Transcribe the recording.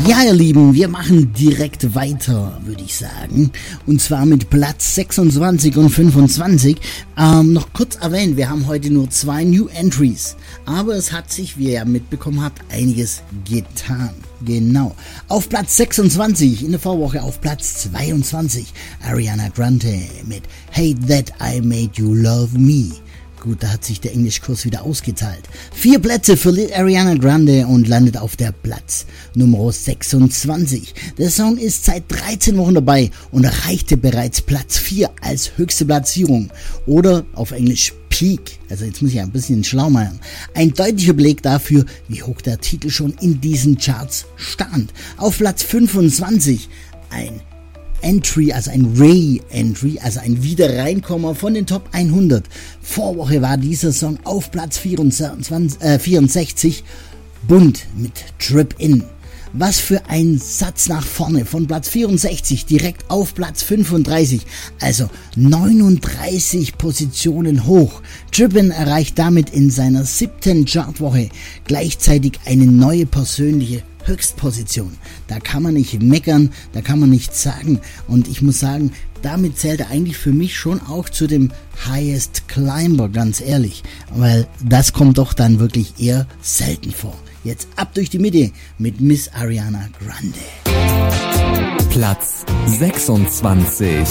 Ja, ihr Lieben, wir machen direkt weiter, würde ich sagen. Und zwar mit Platz 26 und 25. Noch kurz erwähnt, wir haben heute nur 2 New Entries. Aber es hat sich, wie ihr ja mitbekommen habt, einiges getan. Genau. Auf Platz 26, in der Vorwoche auf Platz 22, Ariana Grande mit Hate That I Made You Love Me. Gut, da hat sich der Englischkurs wieder ausgezahlt. 4 Plätze verliert Ariana Grande und landet auf der Platz Nummer 26. Der Song ist seit 13 Wochen dabei und erreichte bereits Platz 4 als höchste Platzierung. Oder auf Englisch Peak. Also jetzt muss ich ein bisschen schlau machen. Ein deutlicher Beleg dafür, wie hoch der Titel schon in diesen Charts stand. Auf Platz 25 ein Entry, also ein Re-Entry, also ein Wiederreinkommer von den Top 100. Vorwoche war dieser Song auf Platz 64, Bunt mit Trip In. Was für ein Satz nach vorne, von Platz 64 direkt auf Platz 35, also 39 Positionen hoch. Trip In erreicht damit in seiner 7. Chartwoche gleichzeitig eine neue persönliche Höchstposition. Da kann man nicht meckern, da kann man nichts sagen. Und ich muss sagen, damit zählt er eigentlich für mich schon auch zu dem Highest Climber, ganz ehrlich. Weil das kommt doch dann wirklich eher selten vor. Jetzt ab durch die Mitte mit Miss Ariana Grande. Platz 26.